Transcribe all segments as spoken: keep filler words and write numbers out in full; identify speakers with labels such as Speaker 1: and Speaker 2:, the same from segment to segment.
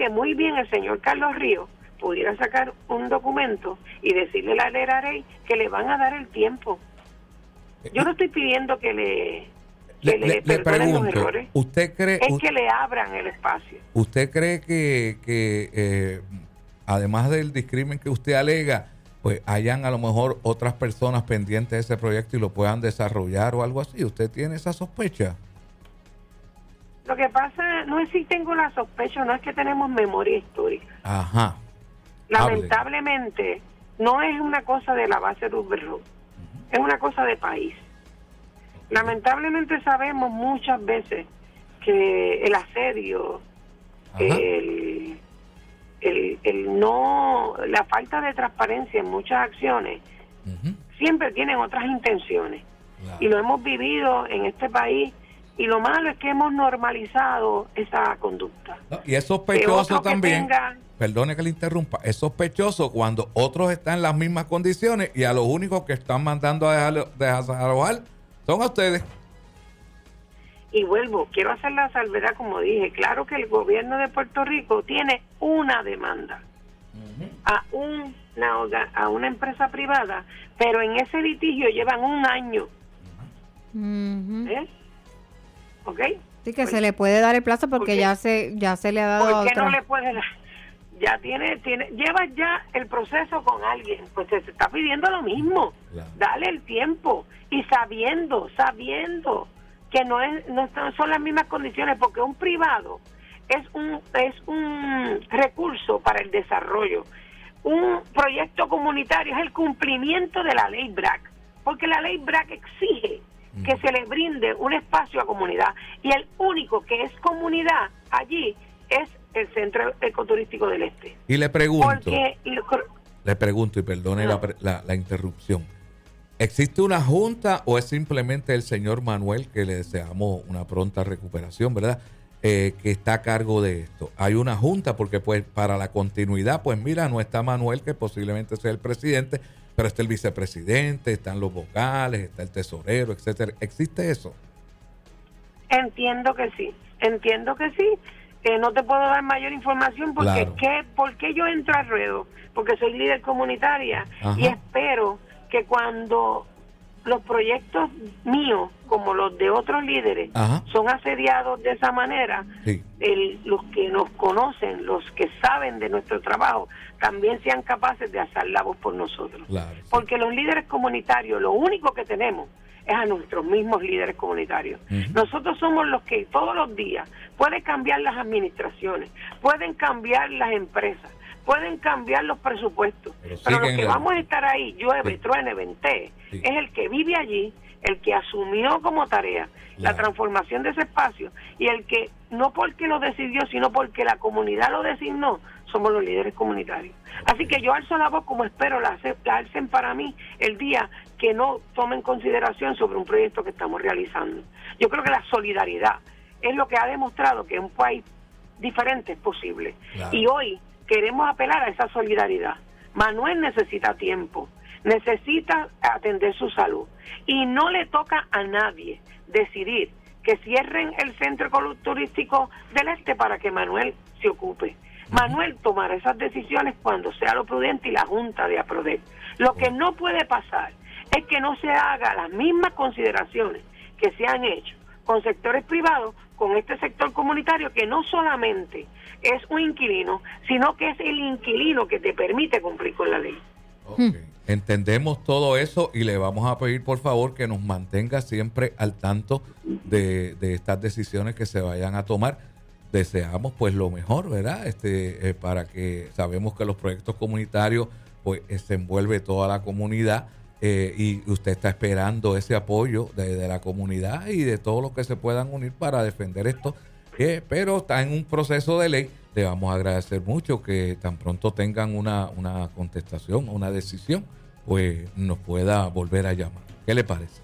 Speaker 1: que muy bien el señor Carlos Ríos pudiera sacar un documento y decirle a la Lerarey que le van a dar el tiempo. Yo no estoy pidiendo que le, que le,
Speaker 2: le, le
Speaker 1: perdonen
Speaker 2: pregunto,
Speaker 1: los errores.
Speaker 2: ¿usted cree,
Speaker 1: es
Speaker 2: u-
Speaker 1: que le abran el espacio.
Speaker 2: ¿Usted cree que, que eh, además del discrimen que usted alega, pues hayan a lo mejor otras personas pendientes de ese proyecto y lo puedan desarrollar o algo así? ¿Usted tiene esa sospecha?
Speaker 1: Lo que pasa, no es si tengo la sospecha, no es que tenemos memoria histórica.
Speaker 2: Ajá.
Speaker 1: Lamentablemente, no es una cosa de la base de Uberro, es una cosa de país. Lamentablemente sabemos muchas veces que el asedio, el, el, el no, la falta de transparencia en muchas acciones, uh-huh. siempre tienen otras intenciones. Claro. Y lo hemos vivido en este país, y lo malo es que hemos normalizado esa conducta.
Speaker 2: No, y es sospechoso también,
Speaker 1: tenga,
Speaker 2: perdone que le interrumpa, es sospechoso cuando otros están en las mismas condiciones y a los únicos que están mandando a dejar, desalojar son a ustedes.
Speaker 1: Y vuelvo, quiero hacer la salvedad, como dije, claro que el gobierno de Puerto Rico tiene una demanda uh-huh. a, una, a una empresa privada, pero en ese litigio llevan un año.
Speaker 3: Uh-huh.
Speaker 1: ¿Eh? ¿Ok?
Speaker 3: Sí, que Oye, se le puede dar el plazo porque ya se ya se le ha dado
Speaker 1: ¿Por qué
Speaker 3: otra?
Speaker 1: no le puede dar? Ya tiene, tiene, lleva ya el proceso con alguien, pues se está pidiendo lo mismo. Claro. Dale el tiempo y sabiendo, sabiendo que no es no son las mismas condiciones, porque un privado es un es un recurso para el desarrollo. Un proyecto comunitario es el cumplimiento de la ley B R A C, porque la ley B R A C exige que se le brinde un espacio a comunidad, y el único que es comunidad allí es el Centro Ecoturístico del Este.
Speaker 2: Y le pregunto,
Speaker 1: Porque,
Speaker 2: le pregunto y perdone no. la, la, la interrupción, ¿existe una junta o es simplemente el señor Manuel, que le deseamos una pronta recuperación, verdad, eh, que está a cargo de esto? Hay una junta porque pues para la continuidad, pues mira, no está Manuel, que posiblemente sea el presidente, pero está el vicepresidente, están los vocales, está el tesorero, etcétera. ¿Existe eso?
Speaker 1: Entiendo que sí, entiendo que sí. Eh, no te puedo dar mayor información porque claro. ¿qué, ¿por qué yo entro al ruedo? Porque soy líder comunitaria. Ajá. Y espero que cuando los proyectos míos, como los de otros líderes, Ajá. son asediados de esa manera, sí. el, los que nos conocen, los que saben de nuestro trabajo, también sean capaces de alzar la voz por nosotros. Claro, sí. Porque los líderes comunitarios, lo único que tenemos es a nuestros mismos líderes comunitarios. Uh-huh. Nosotros somos los que todos los días pueden cambiar las administraciones, pueden cambiar las empresas, pueden cambiar los presupuestos, pero, pero los que el... vamos a estar ahí, llueve, sí. truene, ventee, sí. es el que vive allí, el que asumió como tarea claro. la transformación de ese espacio, y el que, no porque lo decidió, sino porque la comunidad lo designó, somos los líderes comunitarios. Así que yo alzo la voz como espero la, la alcen para mí el día que no tomen consideración sobre un proyecto que estamos realizando. Yo creo que la solidaridad es lo que ha demostrado que un país diferente es posible. Claro. Y hoy queremos apelar a esa solidaridad. Manuel necesita tiempo, necesita atender su salud, y no le toca a nadie decidir que cierren el centro turístico del Este para que Manuel se ocupe. Manuel tomará esas decisiones cuando sea lo prudente y la Junta de APRODEC. Lo que no puede pasar es que no se haga las mismas consideraciones que se han hecho con sectores privados, con este sector comunitario, que no solamente es un inquilino, sino que es el inquilino que te permite cumplir con la ley.
Speaker 2: Okay. Entendemos todo eso y le vamos a pedir por favor que nos mantenga siempre al tanto de, de estas decisiones que se vayan a tomar. Deseamos pues lo mejor, ¿verdad? Este, eh, para que sabemos que los proyectos comunitarios pues se envuelve toda la comunidad, eh, y usted está esperando ese apoyo de, de la comunidad y de todos los que se puedan unir para defender esto, eh, pero está en un proceso de ley. Le vamos a agradecer mucho que tan pronto tengan una, una contestación, una decisión, pues nos pueda volver a llamar. ¿Qué le parece?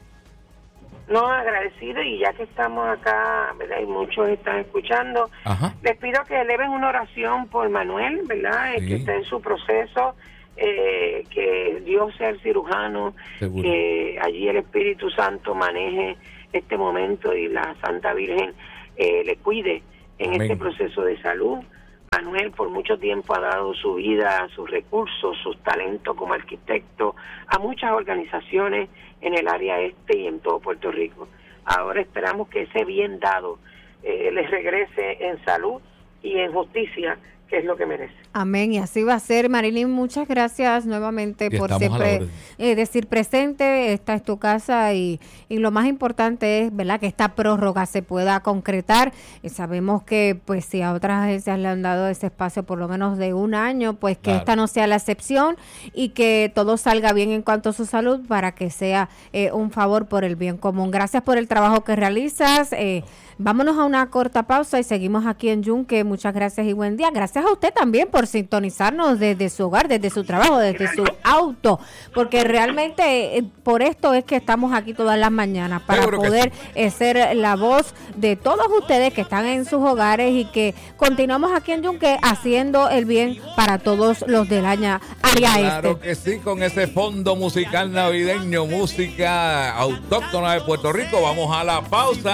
Speaker 1: No, agradecido, y ya que estamos acá, ¿verdad? Y muchos están escuchando, Ajá. les pido que eleven una oración por Manuel, ¿verdad? Sí. Que está en su proceso, eh, que Dios sea el cirujano, Seguro. Que allí el Espíritu Santo maneje este momento y la Santa Virgen eh, le cuide en Amén. Este proceso de salud. Manuel por mucho tiempo ha dado su vida, sus recursos, sus talentos como arquitecto a muchas organizaciones en el área este y en todo Puerto Rico. Ahora esperamos que ese bien dado eh, les regrese en salud y en justicia, que es lo que merece.
Speaker 3: Amén, y así va a ser. Marilyn, muchas gracias nuevamente
Speaker 2: y
Speaker 3: por siempre eh, decir presente. Esta es tu casa y, y lo más importante es, ¿verdad?, que esta prórroga se pueda concretar. Y sabemos que pues si a otras agencias le han dado ese espacio por lo menos de un año, pues que claro, esta no sea la excepción y que todo salga bien en cuanto a su salud para que sea eh, un favor por el bien común. Gracias por el trabajo que realizas. Eh, vámonos a una corta pausa y seguimos aquí en Yunque. Muchas gracias y buen día. Gracias a usted también por sintonizarnos desde su hogar, desde su trabajo, desde su auto, porque realmente eh, por esto es que estamos aquí todas las mañanas, para poder sí. eh, ser la voz de todos ustedes que están en sus hogares y que continuamos aquí en Yunque haciendo el bien para todos los del área área este.
Speaker 2: Claro que sí, con ese fondo musical navideño, música autóctona de Puerto Rico. Vamos a la pausa.